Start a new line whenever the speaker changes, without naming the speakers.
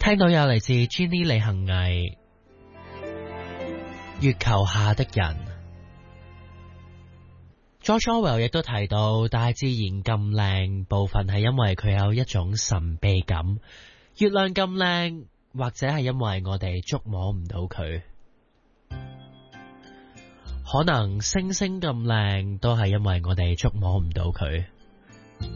聽到有嚟自 Jenny 李恒毅月球下的人。 George Orwell 亦都提到大自然咁靚，部分係因為佢有一種神秘感。月亮咁靚，或者係因為我哋觸摸唔到佢，可能星星咁靚都係因為我哋觸摸唔到佢。